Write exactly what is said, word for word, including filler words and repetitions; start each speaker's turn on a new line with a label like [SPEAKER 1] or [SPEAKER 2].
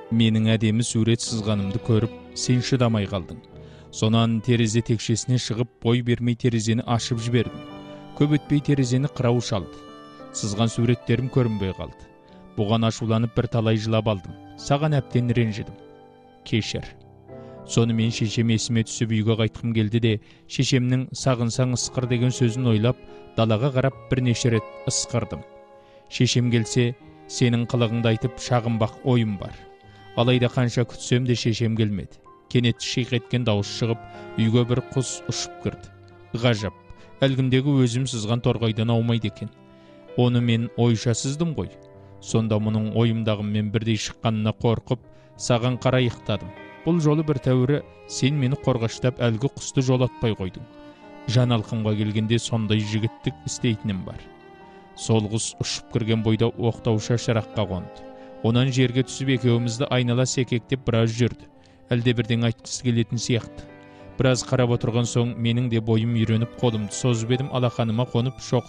[SPEAKER 1] Менің әдемі сурет сызғанымды көріп, сен шыдамай қалдың. Сонан терезе текшесіне шығып, бой бермей терезені ашып жібердім. Көп өтпей терезені қырау шалды. Сызған суреттерім көрінбей қалды. Бұған ашуланып бір талай жылап алдым. Саған әптен ренжідім. Кешір. Сонымен шешем есіме түсіп үйге қайтқым келді де, шешемнің сағынсаң ысқыр деген сөзін ойлап, далаға қарап бірнеше рет ысқырдым. Шешем келсе, сенің қылығыңды айтып шағынбақ ойым бар. Алайда қанша күтсем де шешем келмеді. Кенет шиқ еткен дауыс шығып, үйге бір құс ұшып кірді. Ғажап, әлгіндегі өзім сызған торғайдан аумайды екен. Оны мен ойша сыздым ғой. Сонда мұның ойымдағымен бірдей шыққанына қорқып, саған қарай ұйықтадым. Бұл жолы бір тәуірі сен мені қорғаштап әлгі құсты жолатпай қойдың. Жан алқымға келгенде сондай жігіттік істейтінім бар. Сол құс ұшып кірген бойда оқтауша шыраққа қонды. Онан жерге түсіп екеумізді айнала секектеп біраз жүрді. Әлде бірден айтқысы келетін сияқты. Біраз қарап отырған соң менің де бойым үйреніп қолымды созып едім, алақаныма қонып шоқ